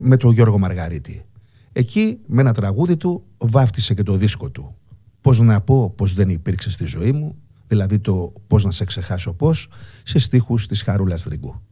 με τον Γιώργο Μαργαρίτη. Εκεί με ένα τραγούδι του βάφτισε και το δίσκο του. Πώς να πω πως δεν υπήρξε στη ζωή μου, δηλαδή το πώς να σε ξεχάσω πώς, σε στίχους της Χαρούλας Τριγκού.